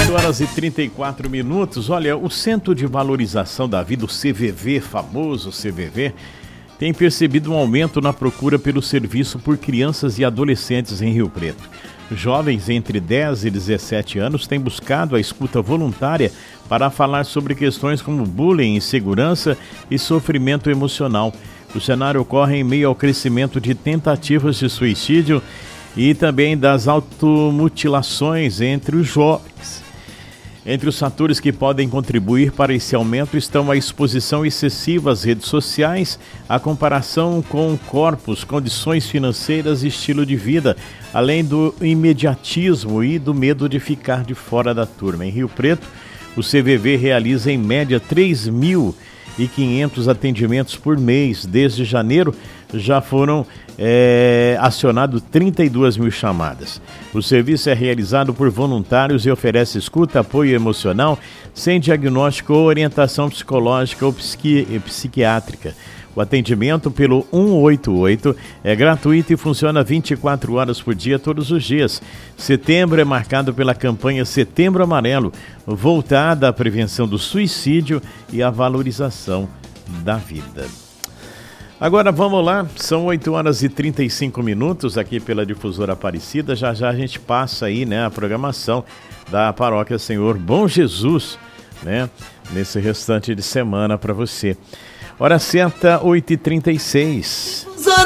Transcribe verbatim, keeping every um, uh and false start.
oito horas e trinta e quatro minutos. Olha, o Centro de Valorização da Vida, o C V V, famoso C V V, tem percebido um aumento na procura pelo serviço por crianças e adolescentes em Rio Preto. Jovens entre dez e dezessete anos têm buscado a escuta voluntária para falar sobre questões como bullying, insegurança e sofrimento emocional. O cenário ocorre em meio ao crescimento de tentativas de suicídio e também das automutilações entre os jovens. Entre os fatores que podem contribuir para esse aumento estão a exposição excessiva às redes sociais, a comparação com corpos, condições financeiras e estilo de vida, além do imediatismo e do medo de ficar de fora da turma. Em Rio Preto, o C V V realiza em média três mil e quinhentos atendimentos por mês. Desde janeiro já foram é, acionados trinta e duas mil chamadas. O serviço é realizado por voluntários e oferece escuta, apoio emocional, sem diagnóstico ou orientação psicológica ou psiqui, psiquiátrica. O atendimento pelo um oito oito é gratuito e funciona vinte e quatro horas por dia, todos os dias. Setembro é marcado pela campanha Setembro Amarelo, voltada à prevenção do suicídio e à valorização da vida. Agora vamos lá, são oito horas e trinta e cinco minutos aqui pela Difusora Aparecida. Já já a gente passa aí, né, a programação da Paróquia Senhor Bom Jesus, né, nesse restante de semana para você. Hora certa, oito e trinta e seis.